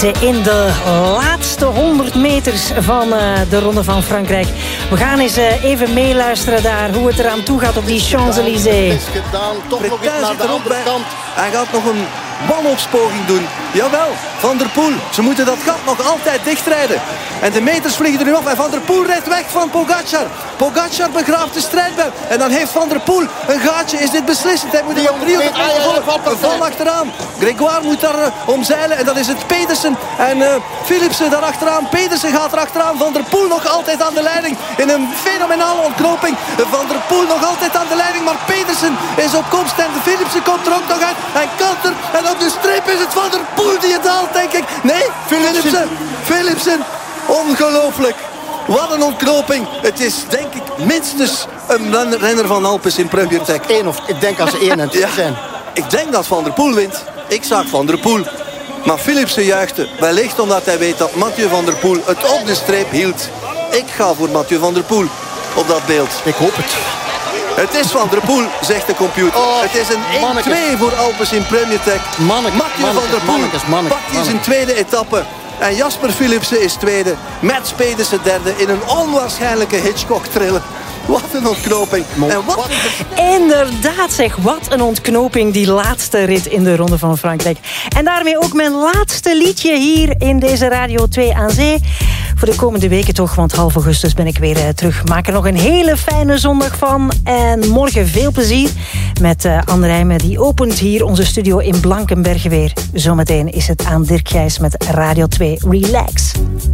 In de laatste 100 meters van de Ronde van Frankrijk. We gaan eens even meeluisteren daar hoe het eraan toe gaat op die Champs-Élysées. Het is gedaan, toch nog eens naar de andere kant. Hij gaat nog een wanhoopspoging doen. Jawel, Van der Poel. Ze moeten dat gat nog altijd dichtrijden. En de meters vliegen er nu af. En Van der Poel rijdt weg van Pogacar. Pogacar begraaft de strijdbijl. En dan heeft Van der Poel een gaatje. Is dit beslissend? Hij moet hem op 300 meter volgen. Een val achteraan. Grégoire moet daar omzeilen. En dan is het Pedersen. En Philipsen daar achteraan. Pedersen gaat er achteraan. Van der Poel nog altijd aan de leiding. In een fenomenale ontknoping. Van der Poel nog altijd aan de leiding. Maar Pedersen is op komst. En Philipsen komt er ook nog uit. Hij kantert. En op de streep is het Van der Poel die het haalt, denk ik. Nee, Philipsen. Ongelooflijk. Wat een ontknoping. Het is, denk ik, minstens een renner van Alpes in Premier Tech. Ik denk als ze 1 en 2 zijn. Ik denk dat Van der Poel wint. Ik zag Van der Poel. Maar Philipsen juichte. Wellicht omdat hij weet dat Mathieu van der Poel het op de streep hield. Ik ga voor Mathieu van der Poel op dat beeld. Ik hoop het. Het is Van der Poel, zegt de computer. Het is een 1-2 voor Alpes in Premier Tech. Mathieu van der Poel pakt hier zijn tweede etappe. En Jasper Philipsen is tweede. Mats Pedersen derde in een onwaarschijnlijke Hitchcock-thriller. Wat een ontknoping. En wat Inderdaad zeg, wat een ontknoping die laatste rit in de Ronde van Frankrijk. En daarmee ook mijn laatste liedje hier in deze Radio 2 aan Zee. Voor de komende weken toch, want half augustus ben ik weer terug. Maak er nog een hele fijne zondag van. En morgen veel plezier met Anne Rijmen. Die opent hier onze studio in Blankenberge weer. Zometeen is het aan Dirk Gijs met Radio 2 Relax.